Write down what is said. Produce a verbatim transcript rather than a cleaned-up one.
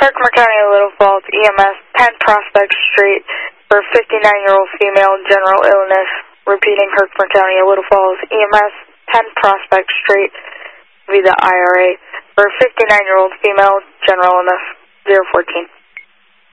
Herkimer County, Little Falls, E M S, ten Prospect Street, for fifty-nine-year-old female, general illness. Repeating, Herkimer County, Little Falls, E M S, ten Prospect Street, via the I R A, for fifty-nine-year-old female, general illness, zero fourteen.